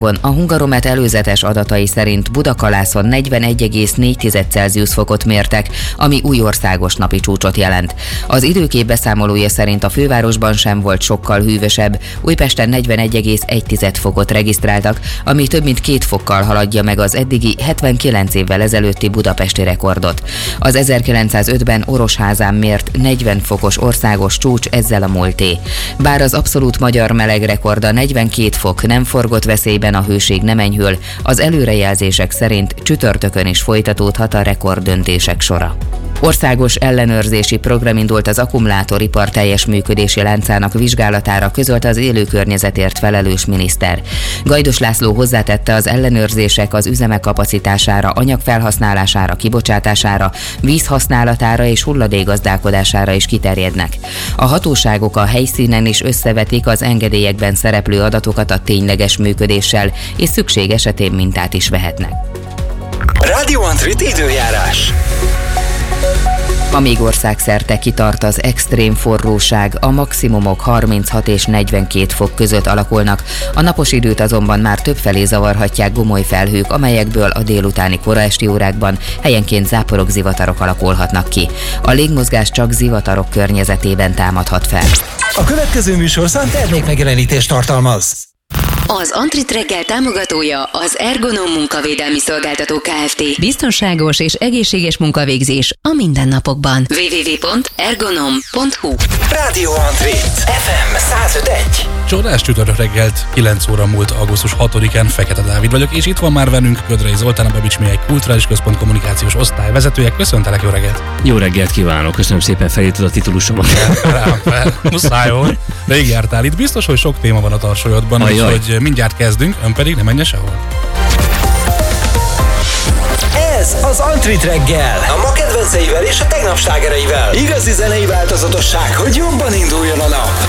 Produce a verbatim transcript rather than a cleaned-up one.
A Hungaromet előzetes adatai szerint Budakalászon negyvenegy egész négy Celsius fokot mértek, ami új országos napi csúcsot jelent. Az időkép beszámolója szerint a fővárosban sem volt sokkal hűvösebb, Újpesten negyvenegy egész egy fokot regisztráltak, ami több mint két fokkal haladja meg az eddigi hetvenkilenc évvel ezelőtti budapesti rekordot. Az ezerkilencszázötben Orosházán mért negyven fokos országos csúcs ezzel a múlté. Bár az abszolút magyar melegrekord a negyvenkét fok nem forgott veszélyben, a hőség nem enyhül, az előrejelzések szerint csütörtökön is folytatódhat a rekorddöntések sora. Országos ellenőrzési program indult az akkumulátoripar teljes működési láncának vizsgálatára, közölte az élő környezetért felelős miniszter. Gajdos László hozzátette, az ellenőrzések az üzemek kapacitására, anyagfelhasználására, kibocsátására, vízhasználatára és hulladékgazdálkodására is kiterjednek. A hatóságok a helyszínen is összevetik az engedélyekben szereplő adatokat a tényleges működéssel, és szükség esetén mintát is vehetnek. Radio Antrit időjárás. Ma még országszerte kitart az extrém forróság, a maximumok harminchat és negyvenkét fok között alakulnak, a napos időt azonban már többfelé zavarhatják gomoly felhők, amelyekből a délutáni koraesti órákban helyenként záporok, zivatarok alakulhatnak ki. A légmozgás csak zivatarok környezetében támadhat fel. A következő műsorszám termékmegjelenítést tartalmaz. Az Antrit reggel támogatója az Ergonom munkavédelmi szolgáltató Kft. Biztonságos és egészséges munkavégzés a mindennapokban. double-u double-u double-u pont ergonom pont hu Radio Antrit ef em száz öt egy. Csodás csütörtök reggelt, kilenc óra múlt augusztus hatodikán, Fekete Dávid vagyok, és itt van már velünk Gödrei Zoltán, a Bebics Mihály Kulturális Központ kommunikációs osztályvezetője. Köszöntelek, jó reggelt! Jó reggelt kívánok, köszönöm szépen, felírtad a titulusomat. Rám fel, muszáj volt. Rég jártál itt, biztos, hogy sok téma van a tarsolyodban, úgyhogy mindjárt kezdünk, ön pedig nem menjen sehol. Ez az Antrit reggel, a ma kedvenceivel és a tegnap slágereivel. Igazi zenei változatosság, hogy jobban induljon a nap.